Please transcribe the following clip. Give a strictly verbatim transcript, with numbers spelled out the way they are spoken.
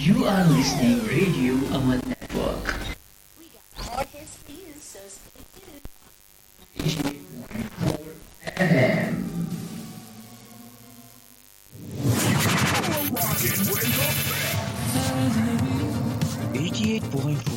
You are listening Radio Aman Network. We got more hits for you, so stay tuned. F M. eighty-eight point four